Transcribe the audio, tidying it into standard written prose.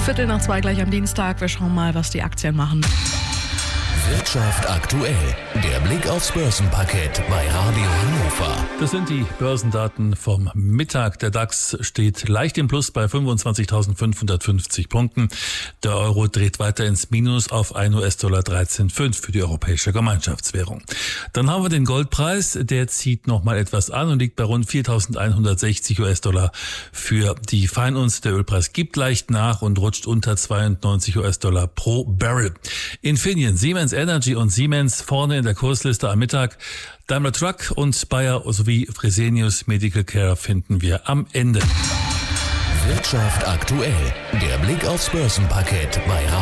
1:15 gleich am Dienstag. Wir schauen mal, was die Aktien machen. Wirtschaft aktuell. Der Blick aufs Börsenparkett bei Radio Hannover. Das sind die Börsendaten vom Mittag. Der DAX steht leicht im Plus bei 25.550 Punkten. Der Euro dreht weiter ins Minus auf $1 13,5 für die europäische Gemeinschaftswährung. Dann haben wir den Goldpreis. Der zieht nochmal etwas an und liegt bei rund $4.160 für die Feinunze. Der Ölpreis gibt leicht nach und rutscht unter $92 pro Barrel. Infineon, Siemens Energy und Siemens vorne in der Kursliste am Mittag. Daimler Truck und Bayer sowie Fresenius Medical Care finden wir am Ende. Wirtschaft aktuell. Der Blick aufs Börsenparkett bei Radio